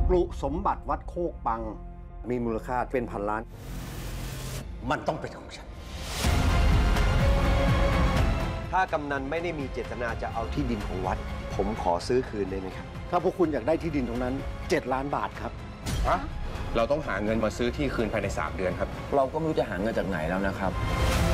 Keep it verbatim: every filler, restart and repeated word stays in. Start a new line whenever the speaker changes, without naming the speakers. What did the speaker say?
กรุสมบัติวัดโคกปังมีมูลค่าเป็นพันล้านมันต้องเป็นของฉัน
ถ้ากำนันไม่ได้มีเจตนาจะเอาที่ดินของวัดผมขอซื้อคืนได้ไหมครับ
ถ้าพวกคุณอยากได้ที่ดินตรงนั้นเจ็ดล้านบาทครับ
ฮะเราต้องหาเงินมาซื้อที่คืนภายในสามเดือนครับ
เราก็ไม่รู้จะหาเงินจากไหนแล้วนะครับ